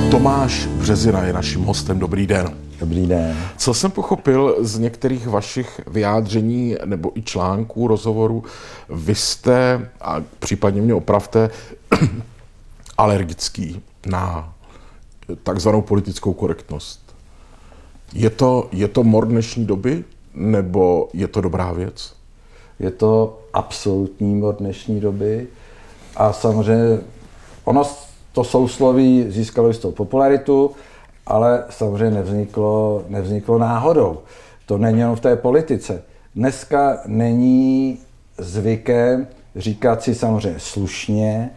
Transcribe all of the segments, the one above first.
Tomáš Březina je naším hostem. Dobrý den. Dobrý den. Co jsem pochopil z některých vašich vyjádření nebo i článků, rozhovorů, vy jste, a případně mě opravte, alergický na takzvanou politickou korektnost. Je to mor dnešní doby, nebo je to dobrá věc? Je to absolutní mor dnešní doby a samozřejmě ono to sousloví získalo jistou popularitu, ale samozřejmě nevzniklo náhodou. To není jenom v té politice. Dneska není zvykem říkat si samozřejmě slušně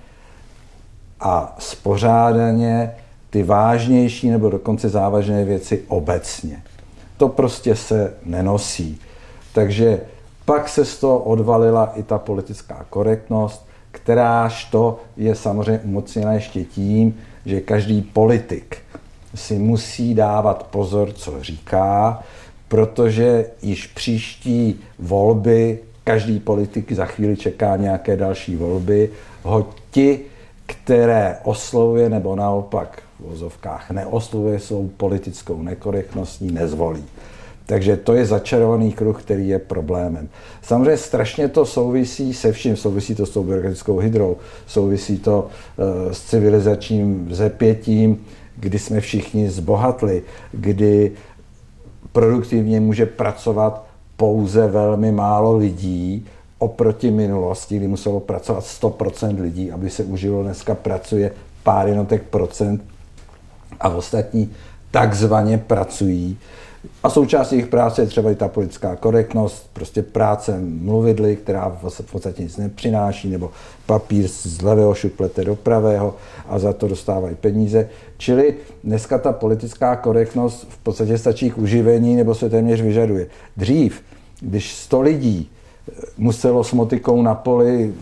a spořádaně ty vážnější nebo dokonce závažné věci obecně. To prostě se nenosí. Takže pak se z toho odvalila i ta politická korektnost, kteráž to je samozřejmě umocněna ještě tím, že každý politik si musí dávat pozor, co říká, protože již příští volby, každý politik za chvíli čeká nějaké další volby, ho ti, které oslovuje nebo naopak v uvozovkách neoslovuje svou politickou nekorektností, nezvolí. Takže to je začarovaný kruh, který je problémem. Samozřejmě strašně to souvisí se vším, souvisí to s tou byrokratickou hydrou, souvisí to s civilizačním vzepětím, kdy jsme všichni zbohatli, kdy produktivně může pracovat pouze velmi málo lidí, oproti minulosti, kdy muselo pracovat 100% lidí, aby se užilo. Dneska pracuje pár jednotek procent a ostatní takzvaně pracují. A součástí jejich práce je třeba i ta politická korektnost, prostě práce mluvidly, která v podstatě nic nepřináší, nebo papír z levého šuplete do pravého a za to dostávají peníze. Čili dneska ta politická korektnost v podstatě stačí k uživení, nebo se téměř vyžaduje. Dřív, když 100 lidí muselo s motikou na poli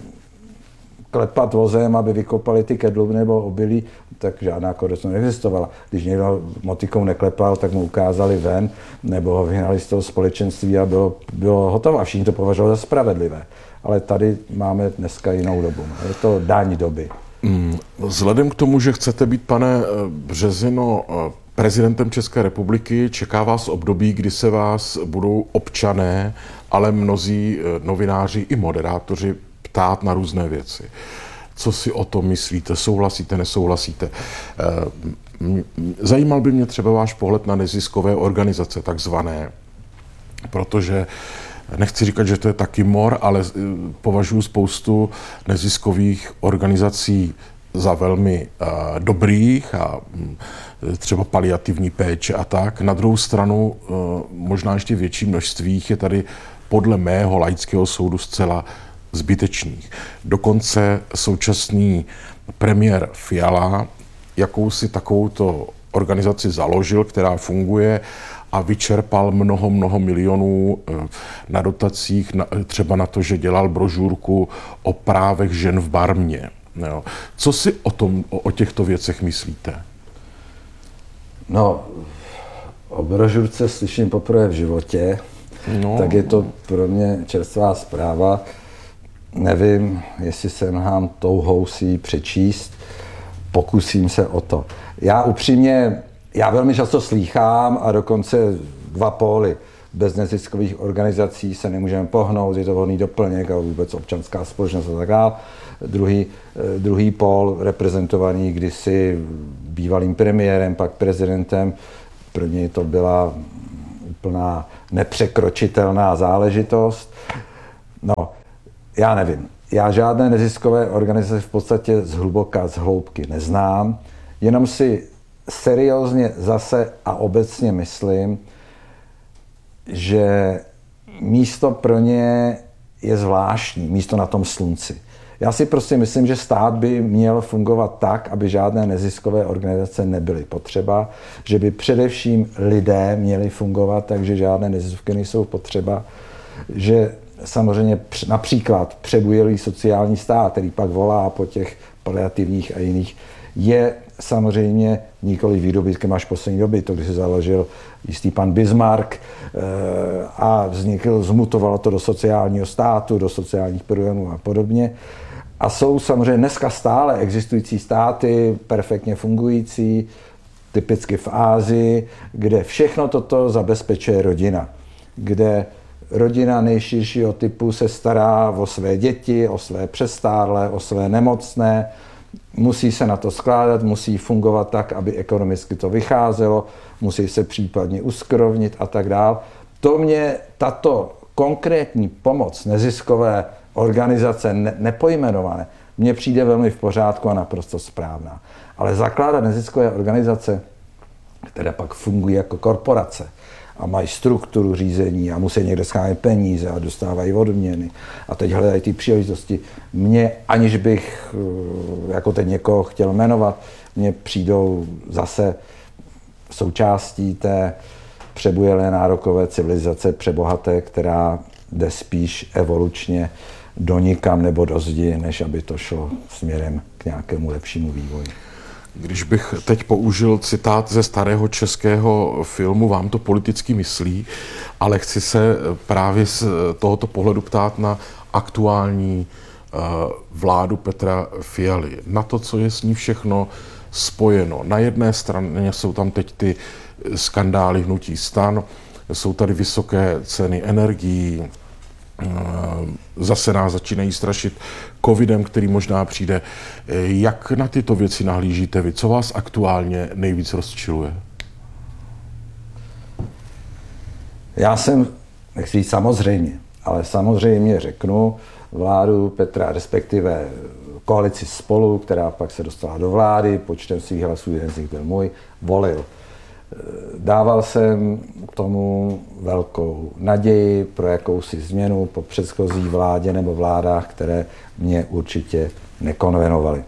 klepat vozem, aby vykopali ty kedlubny nebo obilí, tak žádná korektnost neexistovala. Když někdo motikou neklepal, tak mu ukázali ven, nebo ho vyhnali z toho společenství a bylo hotovo. A všichni to považovali za spravedlivé. Ale tady máme dneska jinou dobu. Je to daň doby. Vzhledem k tomu, že chcete být, pane Březino, prezidentem České republiky, čeká vás období, kdy se vás budou občané, ale mnozí novináři i moderátoři ptát na různé věci. Co si o tom myslíte? Souhlasíte, nesouhlasíte? Zajímal by mě třeba váš pohled na neziskové organizace, takzvané, protože nechci říkat, že to je taky mor, ale považuji spoustu neziskových organizací za velmi dobrých a třeba paliativní péče a tak. Na druhou stranu možná ještě větší množství jich je tady podle mého laického soudu zcela zbytečných. Dokonce současný premiér Fiala jakousi takovouto organizaci založil, která funguje a vyčerpal mnoho milionů na dotacích, třeba na to, že dělal brožurku o právech žen v Barmě. Jo. Co si o těchto věcech myslíte? No, o brožurce slyším poprvé v životě, tak je to pro mě čerstvá zpráva. Nevím, jestli se mám touhou si ji přečíst, pokusím se o to. Já velmi často slýchám a dokonce 2 póly. Bez neziskových organizací se nemůžeme pohnout, je to volný doplněk a vůbec občanská společnost a tak dále. Druhý pól, reprezentovaný kdysi bývalým premiérem, pak prezidentem, pro něj to byla úplná nepřekročitelná záležitost. No, já nevím. Já žádné neziskové organizace v podstatě z hloubky neznám, jenom si seriózně zase a obecně myslím, že místo pro ně je zvláštní, místo na tom slunci. Já si prostě myslím, že stát by měl fungovat tak, aby žádné neziskové organizace nebyly potřeba, že by především lidé měli fungovat, takže žádné neziskovky nejsou potřeba, že samozřejmě například přebujelý sociální stát, který pak volá po těch paliativních a jiných, je samozřejmě nikoli výdobytkem až poslední doby. To, když se založil jistý pan Bismarck a zmutovalo to do sociálního státu, do sociálních programů a podobně. A jsou samozřejmě dneska stále existující státy, perfektně fungující, typicky v Ázii, kde všechno toto zabezpečuje rodina, kde rodina nejširšího typu se stará o své děti, o své přestárlé, o své nemocné, musí se na to skládat, musí fungovat tak, aby ekonomicky to vycházelo, musí se případně uskrovnit a tak dál. To mě tato konkrétní pomoc neziskové organizace nepojmenované, mně přijde velmi v pořádku a naprosto správná. Ale zakládat neziskové organizace, které pak fungují jako korporace a mají strukturu řízení a musí někde schánět peníze a dostávají odměny a teď hledají ty příležitosti, mně, aniž bych jako teď někoho chtěl jmenovat, mně přijdou zase součástí té přebujelé nárokové civilizace přebohaté, která jde spíš evolučně do nikam nebo do zdi, než aby to šlo směrem k nějakému lepšímu vývoji. Když bych teď použil citát ze starého českého filmu, vám to politicky myslí, ale chci se právě z tohoto pohledu ptát na aktuální vládu Petra Fialy, na to, co je s ní všechno spojeno. Na jedné straně jsou tam teď ty skandály hnutí STAN, jsou tady vysoké ceny energií, zase nás začínají strašit covidem, který možná přijde. Jak na tyto věci nahlížíte vy? Co vás aktuálně nejvíc rozčiluje? Já jsem, nechci říct samozřejmě, ale samozřejmě řeknu vládu Petra, respektive koalici Spolu, která pak se dostala do vlády, počtem svých hlasů, jeden z nich byl můj, volil. Dával jsem tomu velkou naději pro jakousi změnu po předchozí vládě nebo vládách, které mě určitě nekonvenovaly.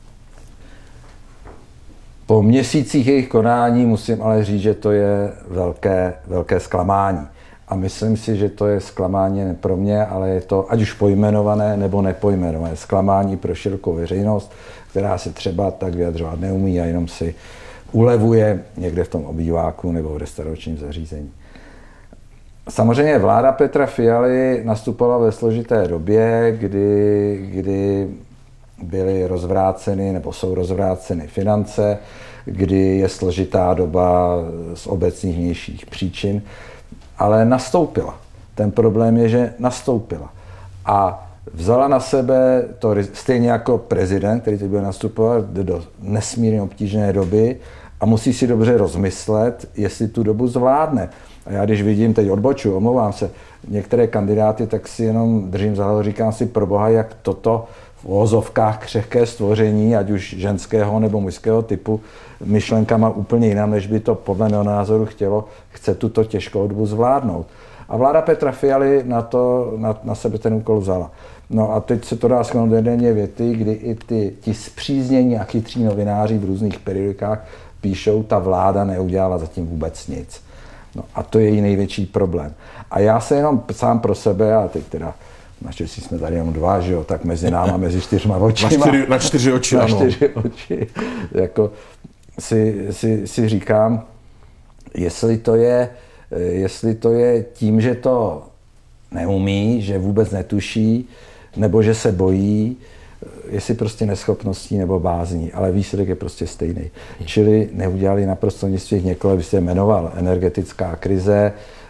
Po měsících jejich konání musím ale říct, že to je velké zklamání. A myslím si, že to je zklamání ne pro mě, ale je to ať už pojmenované nebo nepojmenované zklamání pro širokou veřejnost, která se třeba tak vyjadřovat neumí a jenom si ulevuje někde v tom obýváku nebo v restauračním zařízení. Samozřejmě vláda Petra Fialy nastupovala ve složité době, kdy byly rozvráceny nebo jsou rozvráceny finance, kdy je složitá doba z obecných vnějších příčin, ale nastoupila. Ten problém je, že nastoupila. A vzala na sebe to stejně jako prezident, který teď bude nastupovat do nesmírně obtížné doby a musí si dobře rozmyslet, jestli tu dobu zvládne. A já když vidím, teď odbočuji, omlouvám se, některé kandidáty, tak si jenom držím za hlavu, říkám si pro boha, jak toto v uvozovkách křehké stvoření, ať už ženského nebo mužského typu, myšlenkama úplně jinam, než by to podle mého názoru chtělo, chce tuto těžkou dobu zvládnout. A vláda Petra Fialy na sebe ten úkol vzala. No a teď se to dá shrnout do jedné věty, kdy i ti spříznění a chytří novináři v různých periodikách píšou, ta vláda neudělala zatím vůbec nic. No a to je její největší problém. A já se jenom sám pro sebe, a teď teda naštěstí jsme tady jenom dva, že jo, tak mezi náma, mezi 4 očima. Na 4 oči, ano. Na 4 oči. Jako si říkám, jestli to je tím, že to neumí, že vůbec netuší, nebo že se bojí, jestli prostě neschopností nebo bázní, ale výsledek je prostě stejný. Čili neudělali naprosto nic, těch někoho, byste jmenoval, energetická krize,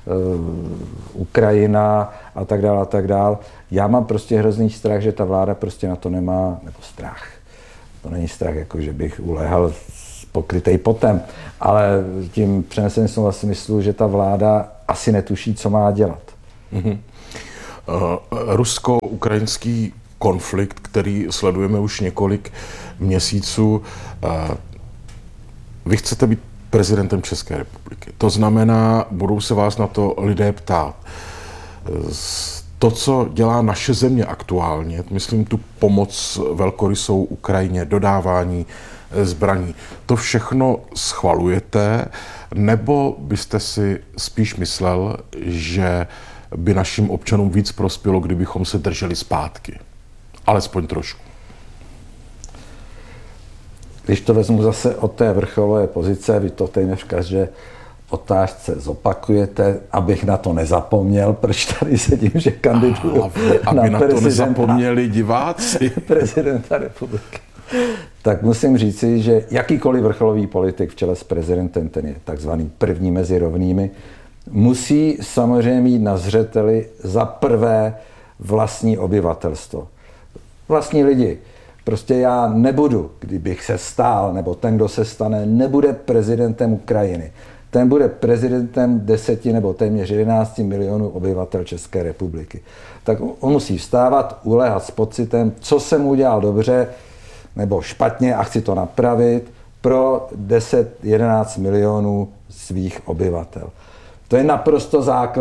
Ukrajina a tak dále a tak dále. Já mám prostě hrozný strach, že ta vláda prostě na to nemá, nebo strach. To není strach, jako že bych uléhal pokrytej potem, ale tím přeneseným slova smyslu, že ta vláda asi netuší, co má dělat. Mm-hmm. Rusko-ukrajinský konflikt, který sledujeme už několik měsíců. Vy chcete být prezidentem České republiky. To znamená, budou se vás na to lidé ptát. To, co dělá naše země aktuálně, myslím tu pomoc velkorysou Ukrajině, dodávání zbraní, to všechno schvalujete, nebo byste si spíš myslel, že by našim občanům víc prospělo, kdybychom se drželi zpátky? Alespoň trošku. Když to vezmu zase od té vrcholové pozice, vy to téměř v každé otázce zopakujete, abych na to nezapomněl, proč tady sedím, že kandiduju aby na to nezapomněli diváci. Prezidenta republiky. tak musím říci, že jakýkoliv vrcholový politik v čele s prezidentem, ten je takzvaný první mezi rovnými, musí samozřejmě mít na zřeteli za prvé vlastní obyvatelstvo. Vlastní lidi. Prostě já nebudu, kdybych se stál, nebo ten, kdo se stane, nebude prezidentem Ukrajiny. Ten bude prezidentem 10 nebo téměř 11 milionů obyvatel České republiky. Tak on musí vstávat, uléhat s pocitem, co jsem udělal dobře nebo špatně a chci to napravit pro 10-11 milionů svých obyvatel. To je naprosto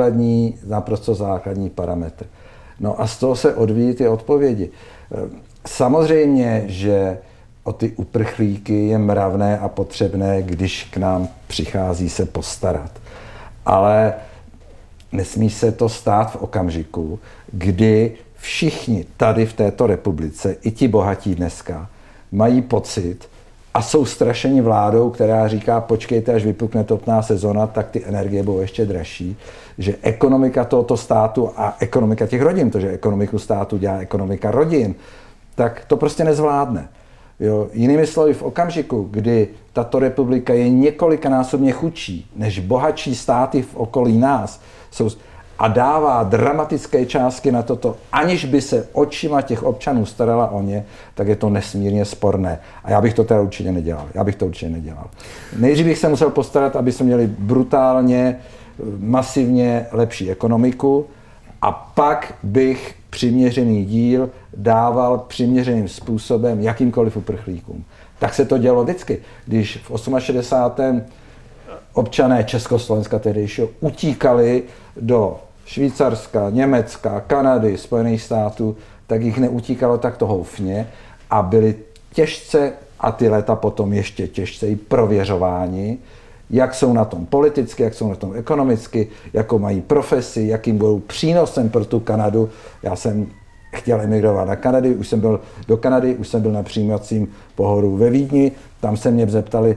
základní parametr. No a z toho se odvíjí ty odpovědi. Samozřejmě, že o ty uprchlíky je mravné a potřebné, když k nám přichází se postarat. Ale nesmí se to stát v okamžiku, kdy všichni tady v této republice, i ti bohatí dneska, mají pocit a jsou strašeni vládou, která říká, počkejte, až vypukne topná sezona, tak ty energie budou ještě dražší, že ekonomika tohoto státu a ekonomika těch rodin, protože ekonomiku státu dělá ekonomika rodin, tak to prostě nezvládne. Jo, jinými slovy, v okamžiku, kdy tato republika je několikanásobně chudší než bohatší státy v okolí nás a dává dramatické částky na toto, aniž by se očima těch občanů starala o ně, tak je to nesmírně sporné. A já bych to teda určitě nedělal. Nejdřív bych se musel postarat, aby jsme měli brutálně, masivně lepší ekonomiku a pak bych přiměřený díl dával přiměřeným způsobem jakýmkoliv uprchlíkům. Tak se to dělo vždycky. Když v 68. občané Československa tehdejšího utíkali do Švýcarska, Německa, Kanady, Spojených států, tak jich neutíkalo takto houfně a byli těžce, a ty léta potom ještě těžceji prověřováni, jak jsou na tom politicky, jak jsou na tom ekonomicky, jakou mají profesi, jakým budou přínosem pro tu Kanadu. Já jsem chtěl emigrovat na Kanady, už jsem byl na přijímacím pohodu ve Vídni, tam se mě zeptali,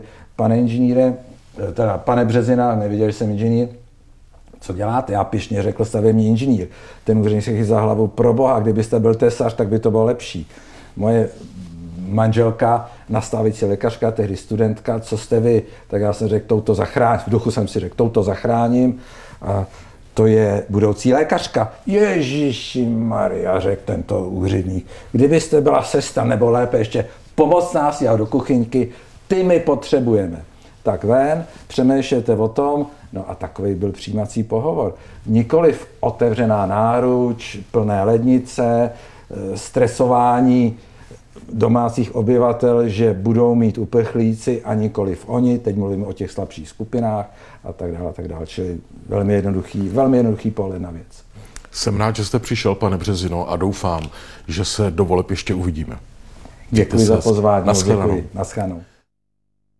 pane Březina, nevěděl, že jsem inženýr, co děláte? Já pyšně řekl stavební inženýr. Ten úředník se chytil za hlavu, pro boha, kdybyste byl tesař, tak by to bylo lepší. Moje manželka, nastávající lékařka, tehdy studentka, co jste vy? Tak já jsem řekl, touto zachráním, v duchu jsem si řekl, touto zachráním. A to je budoucí lékařka. Ježišimaria, řekl tento úředník. Kdybyste byla sestra, nebo lépe ještě pomocná si do kuchyňky, ty my potřebujeme. Tak ven, přemýšlejte o tom, no a takový byl přijímací pohovor. Nikoliv otevřená náruč, plné lednice, stresování domácích obyvatel, že budou mít uprchlíci a nikoliv oni, teď mluvíme o těch slabších skupinách a tak dále, čili velmi jednoduchý pohled na věc. Jsem rád, že jste přišel, pane Březino, a doufám, že se do voleb ještě uvidíme. Děkuji za pozvání. Naschledanou.